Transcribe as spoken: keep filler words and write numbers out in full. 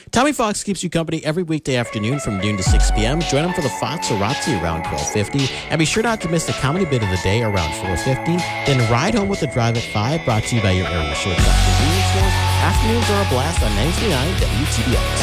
Tommy Fox keeps you company every weekday afternoon from noon to six p.m. Join him for the Fox-Arazzi around twelve fifty. And be sure not to miss the comedy bit of the day around four fifty. Then ride home with the drive at five, brought to you by your area shortstop convenience stores. Afternoons are a blast on ninety-three point nine W T B X.